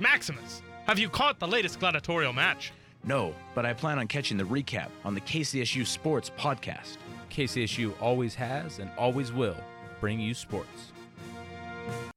Maximus, have you caught the latest gladiatorial match? No, but I plan on catching the recap on the KCSU Sports podcast. KCSU always has and always will bring you sports.